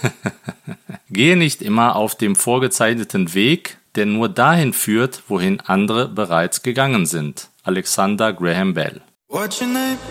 Gehe nicht immer auf dem vorgezeichneten Weg, der nur dahin führt, wohin andere bereits gegangen sind. Alexander Graham Bell. What's your name?